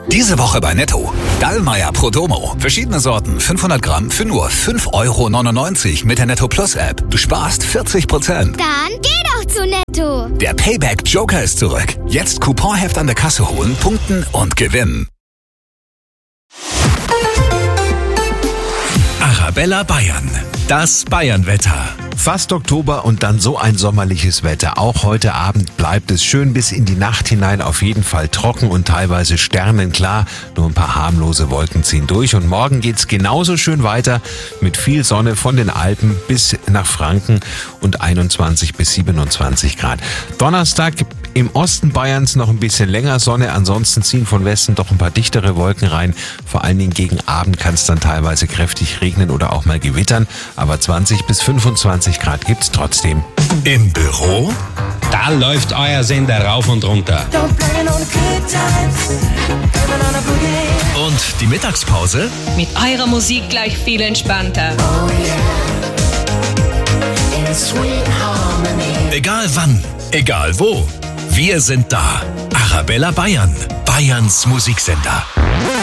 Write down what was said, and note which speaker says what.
Speaker 1: Diese Woche bei Netto. Dallmayr Pro Domo. Verschiedene Sorten, 500 Gramm für nur 5,99 € mit der Netto Plus App. Du sparst 40%.
Speaker 2: Dann geh doch zu Netto.
Speaker 1: Der Payback Joker ist zurück. Jetzt Couponheft an der Kasse holen, punkten und gewinnen. Arabella Bayern. Das Bayernwetter.
Speaker 3: Fast Oktober und dann so ein sommerliches Wetter. Auch heute Abend bleibt es schön bis in die Nacht hinein, auf jeden Fall trocken und teilweise sternenklar. Nur ein paar harmlose Wolken ziehen durch und morgen geht's genauso schön weiter mit viel Sonne von den Alpen bis nach Franken und 21 bis 27 Grad. Donnerstag im Osten Bayerns noch ein bisschen länger Sonne, ansonsten ziehen von Westen doch ein paar dichtere Wolken rein. Vor allen Dingen gegen Abend kann es dann teilweise kräftig regnen oder auch mal gewittern, aber 20 bis 25 Grad gibt's trotzdem.
Speaker 1: Im Büro?
Speaker 4: Da läuft euer Sender rauf und runter.
Speaker 1: Und die Mittagspause?
Speaker 5: Mit eurer Musik gleich viel entspannter.
Speaker 1: Egal wann, egal wo. Wir sind da. Arabella Bayern. Bayerns Musiksender.